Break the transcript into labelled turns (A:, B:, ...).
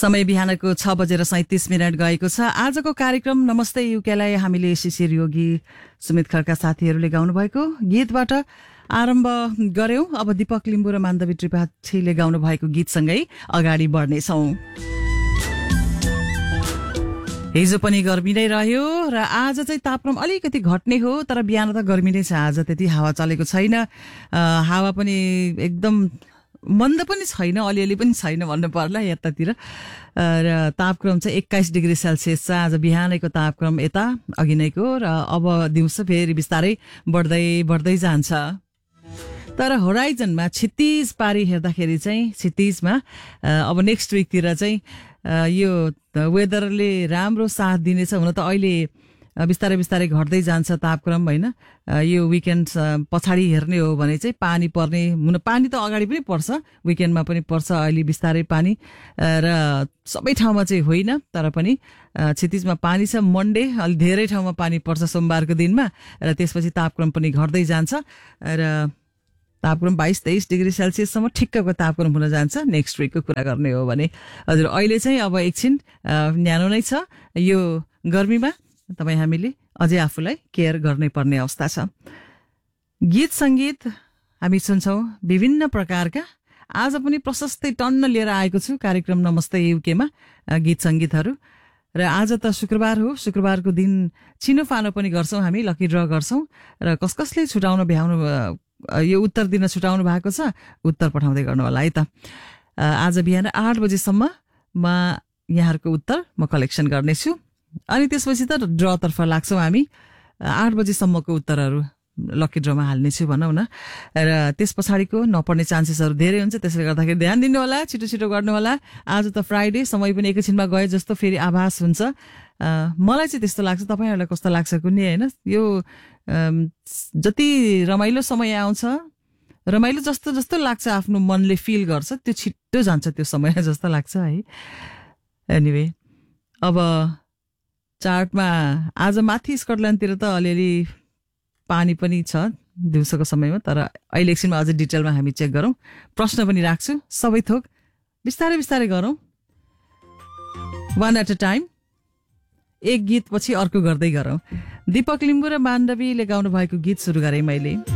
A: समय बिहानको 6:37 गएको छ। आजको कार्यक्रम नमस्ते युकेलाई हामीले शिशिर योगी, सुमित खड्का साथीहरूले गाउनु भएको गीतबाट आरम्भ गर्यौं। अब दीपक लिम्बू र मान्डवी त्रिपाठीले गाउनु भएको गीतसँगै अगाडि बढ्नेछौं। हिजो पनि गर्मी नै रह्यो र आज चाहिँ तापक्रम अलिकति घट्ने हो, तर बिहान त गर्मी नै छ। आज त्यति हावा चलेको छैन, हावा पनि एकदम मन्द पनि छैन, अलिअलि पनि छैन भन्नु पर्ला यतातिर। र तापक्रम चाहिँ 21 डिग्री सेल्सियस छ आज बिहानैको तापक्रम यता अघि नैको, र अब दिउँसो फेरि बिस्तारै बढ्दै जान्छ। तर होराइजनमा क्षितिज पारी हेर्दाखेरि चाहिँ क्षितिजमा अब नेक्स्ट विकतिर चाहिँ यो वेदरले राम्रो साथ दिनेछ। हुन त अहिले बिस्तारै बिस्तारै घट्दै जान्छ तापक्रम होइन। यो विकेन्ड पछाडि हेर्ने हो भने चाहिँ पानी पर्ने, पानी त अगाडि पनि पर्छ, विकेन्डमा पनि पर्छ अहिले बिस्तारै पानी, र सबै ठाउँमा चाहिँ होइन तर पनि क्षितिजमा पानी छ। मन्डे अलि धेरै ठाउँमा पानी पर्छ सोमबारको दिनमा, र त्यसपछि तापक्रम पनि घट्दै जान्छ र तापक्रम 22-23 डिग्री सेल्सियससम्म ठिक्कको तापक्रम हुन जान्छ नेक्स्ट विकको कुरा गर्ने हो भने। हजुर अहिले चाहिँ अब एकछिन न्यानो नै छ यो गर्मीमा, तपाईँ हामीले अझै आफूलाई केयर गर्नै पर्ने अवस्था छ। गीत सङ्गीत हामी सुन्छौँ विभिन्न प्रकारका। आज पनि प्रशस्तै टन्न लिएर आएको छु कार्यक्रम नमस्ते युकेमा गीत सङ्गीतहरू। र आज त शुक्रबार हो, शुक्रबारको दिन छिनोफानो पनि गर्छौँ हामी, लकी ड्र गर्छौँ। र कसले छुटाउन भ्याउनु, यो उत्तर दिन छुटाउनु भएको छ, उत्तर पठाउँदै गर्नु होला है त। आज बिहान 8 बजेसम्म म यहाँहरूको उत्तर म कलेक्सन गर्नेछु, अनि त्यसपछि त ड्रतर्फ लाग्छौँ हामी। 8 बजेसम्मको उत्तरहरू लकी ड्रमा हाल्नेछु भनौँ न, र त्यस पछाडिको नपर्ने चान्सेसहरू धेरै हुन्छ। त्यसले गर्दाखेरि ध्यान दिनु होला, छिटो छिटो गर्नु होला। आज त फ्राइडे, समय पनि एकैछिनमा गए जस्तो फेरि आभास हुन्छ। मलाई चाहिँ त्यस्तो लाग्छ, तपाईँहरूलाई कस्तो लाग्छ कुनै होइन। यो जति रमाइलो समय आउँछ, रमाइलो जस्तो जस्तो लाग्छ, आफ्नो मनले फिल गर्छ, त्यो छिट्टो जान्छ त्यो समय जस्तो लाग्छ है। एनिवे अब चार्टमा आज माथि स्कटल्यान्डतिर त अलिअलि पानी पनि छ दिउँसोको समयमा, तर अहिले एकछिनमा अझै डिटेलमा हामी चेक गरौँ। प्रश्न पनि राख्छु, सबै थोक बिस्तारै बिस्तारै गरौँ, वान एट अ टाइम, एक गीत पछि अर्को गर्दै गरौँ। दीपक लिम्बू र मान्डवीले गाउनु भएको गीत सुरु गरेँ मैले।